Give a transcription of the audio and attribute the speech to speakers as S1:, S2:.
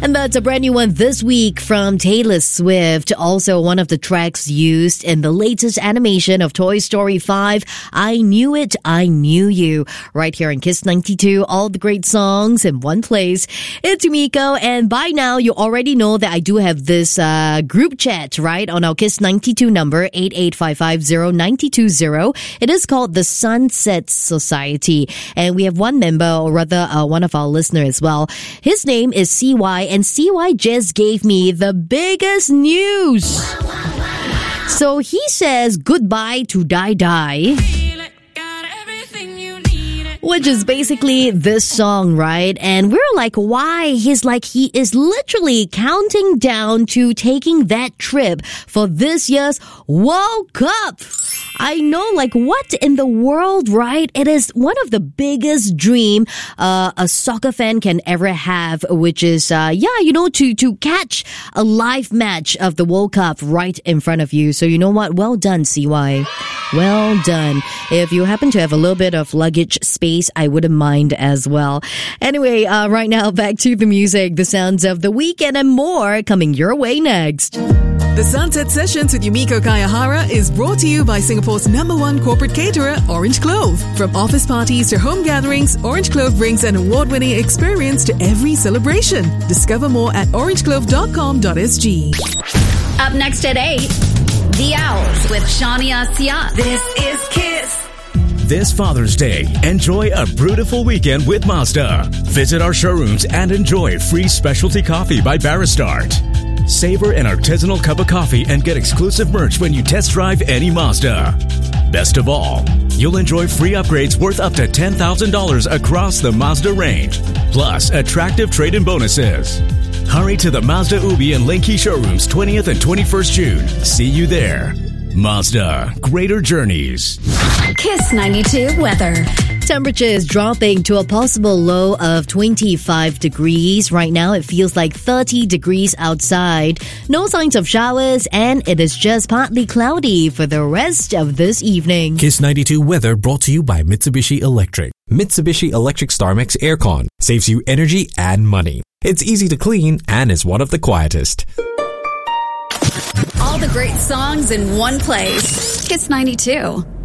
S1: And that's a brand new one this week from Taylor Swift. Also one of the tracks used in the latest animation of Toy Story 5, I Knew It, I Knew You. Right here in Kiss 92, all the great songs in one place. It's Yumiko, and by now you already know that I do have this group chat, right, on our Kiss 92 number, 88550920. It is called the Sunset Society. And we have one member, or rather one of our listeners as well. His name is CY, and CY just gave me the biggest news. So he says goodbye to Die Die, which is basically this song, right? And we're like, why? He's like, he is literally counting down to taking that trip for this year's World Cup. I know, like, what in the world, right? It is one of the biggest dream a soccer fan can ever have, which is, to catch a live match of the World Cup right in front of you. So you know what? Well done, CY. Well done. If you happen to have a little bit of luggage space, I wouldn't mind as well. Anyway, right now, back to the music, the sounds of the weekend and more coming your way next.
S2: The Sunset Sessions with Yumiko Kayahara is brought to you by Singapore's #1 corporate caterer, Orange Clove. From office parties to home gatherings, Orange Clove brings an award-winning experience to every celebration. Discover more at orangeclove.com.sg.
S3: Up next at 8, The Owls with Shania Siat. This is Kiss.
S4: This Father's Day, enjoy a beautiful weekend with Mazda. Visit our showrooms and enjoy free specialty coffee by Baristart. Savor an artisanal cup of coffee and get exclusive merch when you test drive any Mazda. Best of all, you'll enjoy free upgrades worth up to $10,000 across the Mazda range, plus attractive trade-in bonuses. Hurry to the Mazda Ubi and Linky showrooms 20th and 21st June. See you there. Mazda, greater journeys.
S3: Kiss 92 weather.
S1: Temperature is dropping to a possible low of 25 degrees. Right now, it feels like 30 degrees outside. No signs of showers, and it is just partly cloudy for the rest of this evening.
S5: Kiss 92 weather brought to you by Mitsubishi Electric. Mitsubishi Electric StarMax Aircon saves you energy and money. It's easy to clean and is one of the quietest.
S3: All the great songs in one place. Kiss 92.